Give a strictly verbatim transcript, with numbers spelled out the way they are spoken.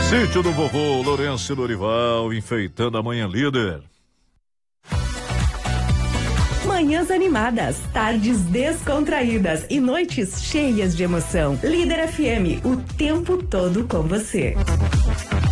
Sítio do Vovô Lourenço e Lorival, enfeitando a manhã líder. Manhãs animadas, tardes descontraídas e noites cheias de emoção. Líder F M, o tempo todo com você.